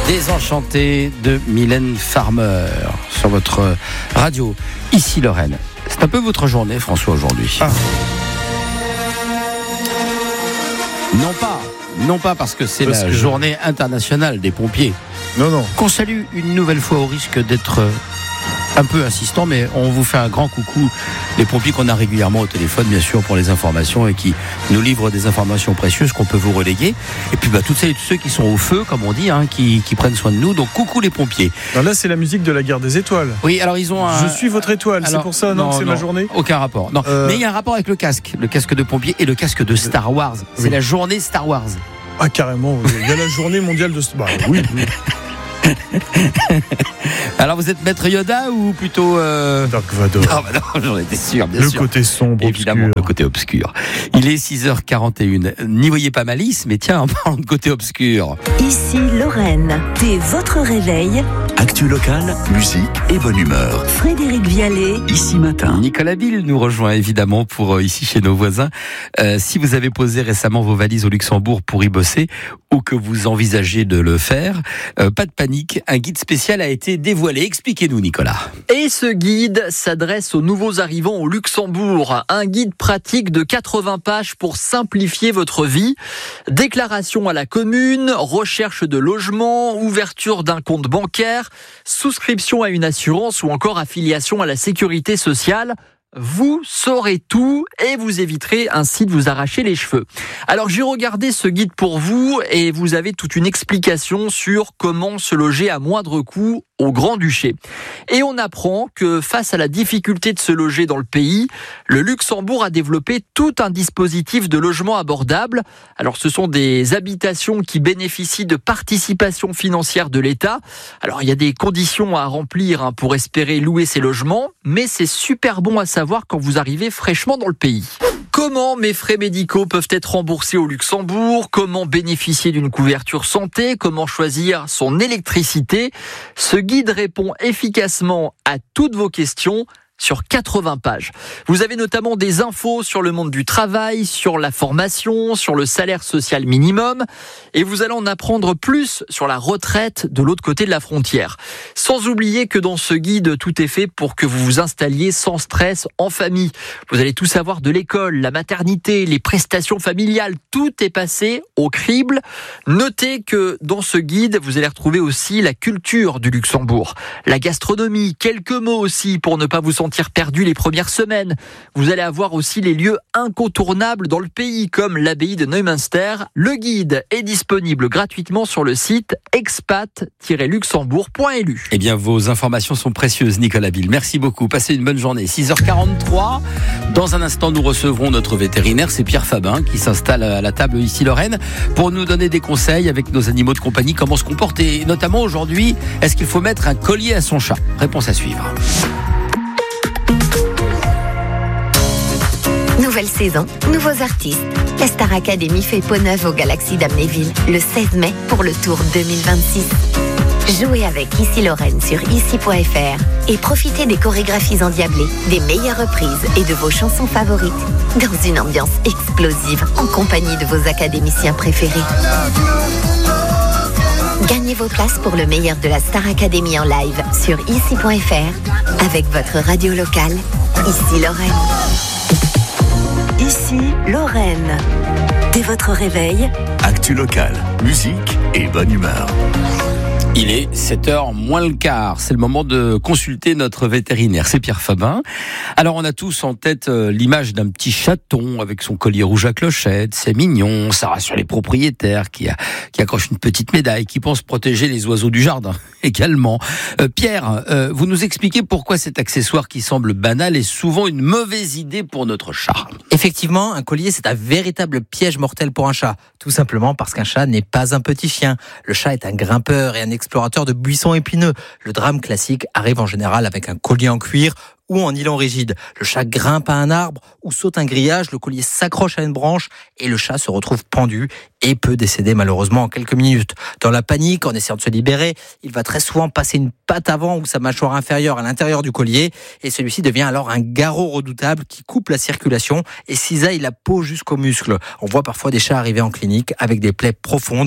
Désenchanté de Mylène Farmer sur votre radio. Ici Lorraine. C'est un peu votre journée, François, aujourd'hui. Non pas parce que c'est la journée internationale des pompiers. Non. Qu'on salue une nouvelle fois au risque d'être un peu insistant, mais on vous fait un grand coucou, les pompiers qu'on a régulièrement au téléphone, bien sûr, pour les informations et qui nous livrent des informations précieuses qu'on peut vous reléguer. Et puis toutes celles et tous ceux qui sont au feu, comme on dit, qui prennent soin de nous. Donc coucou les pompiers. Alors là, c'est la musique de la guerre des étoiles. Oui, alors ils ont Je suis votre étoile, c'est pour ça, non, que c'est ma journée. Aucun rapport. Non. Mais il y a un rapport avec le casque de pompier et le casque de Star Wars. C'est oui. La journée Star Wars. Ah, carrément. Il y a la journée mondiale de... oui. Alors vous êtes maître Yoda ou plutôt Dark Vador. Ah bah non, j'en étais sûr, bien sûr. Le côté sombre, évidemment, obscur. le côté obscur. Il est 6h41. N'y voyez pas malice, mais tiens, en parlant de côté obscur. Ici Lorraine, dès votre réveil, Actu locale, musique et bonne humeur. Frédéric Vialet, Ici matin. Nicolas Bill nous rejoint évidemment pour ici chez nos voisins. Si vous avez posé récemment vos valises au Luxembourg pour y bosser ou que vous envisagez de le faire, pas de panique, un guide spécial a été dévoilé. Expliquez-nous, Nicolas. Et ce guide s'adresse aux nouveaux arrivants au Luxembourg. Un guide pratique de 80 pages pour simplifier votre vie. Déclaration à la commune, recherche de logement, ouverture d'un compte bancaire, souscription à une assurance ou encore affiliation à la sécurité sociale. Vous saurez tout et vous éviterez ainsi de vous arracher les cheveux. Alors j'ai regardé ce guide pour vous et vous avez toute une explication sur comment se loger à moindre coût au Grand-Duché. Et on apprend que face à la difficulté de se loger dans le pays, le Luxembourg a développé tout un dispositif de logement abordable. Alors ce sont des habitations qui bénéficient de participation financière de l'État. Alors il y a des conditions à remplir pour espérer louer ces logements, mais c'est super bon à savoir quand vous arrivez fraîchement dans le pays. Comment mes frais médicaux peuvent être remboursés au Luxembourg? Comment bénéficier d'une couverture santé? Comment choisir son électricité? Ce guide répond efficacement à toutes vos questions sur 80 pages. Vous avez notamment des infos sur le monde du travail, sur la formation, sur le salaire social minimum, et vous allez en apprendre plus sur la retraite de l'autre côté de la frontière. Sans oublier que dans ce guide, tout est fait pour que vous vous installiez sans stress en famille. Vous allez tout savoir de l'école, la maternité, les prestations familiales, tout est passé au crible. Notez que dans ce guide, vous allez retrouver aussi la culture du Luxembourg, la gastronomie, quelques mots aussi pour ne pas vous sentir perdu les premières semaines. Vous allez avoir aussi les lieux incontournables dans le pays, comme l'abbaye de Neumünster. Le guide est disponible gratuitement sur le site expat-luxembourg.lu. Eh bien, vos informations sont précieuses, Nicolas Bill. Merci beaucoup. Passez une bonne journée. 6h43. Dans un instant, nous recevrons notre vétérinaire, c'est Pierre Fabin, qui s'installe à la table ici Lorraine, pour nous donner des conseils avec nos animaux de compagnie, comment se comporter. Et notamment aujourd'hui, est-ce qu'il faut mettre un collier à son chat? Réponse à suivre. nouvelle saison, nouveaux artistes. La Star Academy fait peau neuve au Galaxy d'Amnéville le 16 mai pour le tour 2026. Jouez avec Ici Lorraine sur ici.fr et profitez des chorégraphies endiablées, des meilleures reprises et de vos chansons favorites dans une ambiance explosive en compagnie de vos académiciens préférés. Gagnez vos places pour le meilleur de la Star Academy en live sur ici.fr avec votre radio locale, Ici Lorraine. Ici Lorraine. Dès votre réveil, Actu locale, musique et bonne humeur. Il est 7h moins le quart. C'est le moment de consulter notre vétérinaire. C'est Pierre Fabin. Alors, on a tous en tête l'image d'un petit chaton avec son collier rouge à clochette. C'est mignon. Ça rassure les propriétaires qui accrochent une petite médaille, qui pensent protéger les oiseaux du jardin également. Pierre, vous nous expliquez pourquoi cet accessoire qui semble banal est souvent une mauvaise idée pour notre chat. Effectivement, un collier, c'est un véritable piège mortel pour un chat. Tout simplement parce qu'un chat n'est pas un petit chien. Le chat est un grimpeur et un explorateur de buissons épineux. Le drame classique arrive en général avec un collier en cuir ou en nylon rigide. Le chat grimpe à un arbre ou saute un grillage, le collier s'accroche à une branche et le chat se retrouve pendu et peut décéder malheureusement en quelques minutes. Dans la panique, en essayant de se libérer, il va très souvent passer une patte avant ou sa mâchoire inférieure à l'intérieur du collier et celui-ci devient alors un garrot redoutable qui coupe la circulation et cisaille la peau jusqu'aux muscles. On voit parfois des chats arriver en clinique avec des plaies profondes,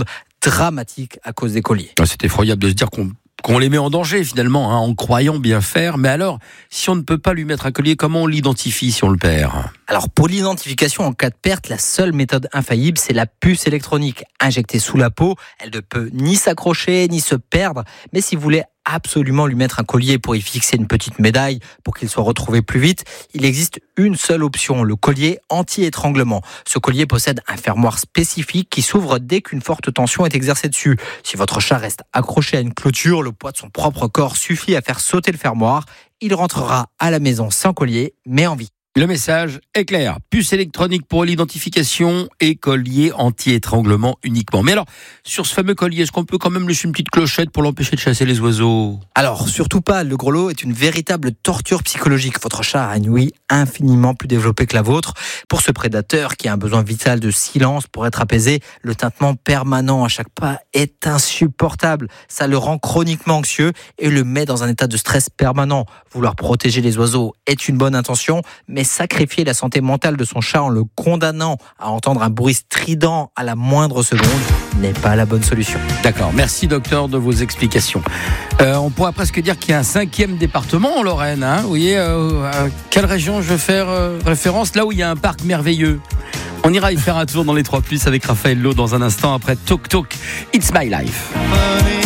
dramatique à cause des colliers. C'est effroyable de se dire qu'on les met en danger finalement, en croyant bien faire. Mais alors, si on ne peut pas lui mettre un collier, comment on l'identifie si on le perd ? Alors pour l'identification en cas de perte, la seule méthode infaillible, c'est la puce électronique injectée sous la peau. Elle ne peut ni s'accrocher ni se perdre. Mais si vous voulez absolument lui mettre un collier pour y fixer une petite médaille pour qu'il soit retrouvé plus vite, il existe une seule option, le collier anti-étranglement. Ce collier possède un fermoir spécifique qui s'ouvre dès qu'une forte tension est exercée dessus. Si votre chat reste accroché à une clôture, le poids de son propre corps suffit à faire sauter le fermoir. Il rentrera à la maison sans collier, mais en vie. Le message est clair. Puce électronique pour l'identification et collier anti-étranglement uniquement. Mais alors, sur ce fameux collier, est-ce qu'on peut quand même laisser une petite clochette pour l'empêcher de chasser les oiseaux ? Alors, surtout pas. Le grelot est une véritable torture psychologique. Votre chat a une ouïe infiniment plus développée que la vôtre. Pour ce prédateur qui a un besoin vital de silence pour être apaisé, le tintement permanent à chaque pas est insupportable. Ça le rend chroniquement anxieux et le met dans un état de stress permanent. Vouloir protéger les oiseaux est une bonne intention, mais sacrifier la santé mentale de son chat en le condamnant à entendre un bruit strident à la moindre seconde n'est pas la bonne solution. D'accord, merci docteur de vos explications. On pourrait presque dire qu'il y a un 5e département en Lorraine. Vous voyez, à quelle région je vais faire référence ? Là où il y a un parc merveilleux. On ira y faire un tour dans les 3+, avec Raphaël Lowe dans un instant après Talk Talk, It's My Life.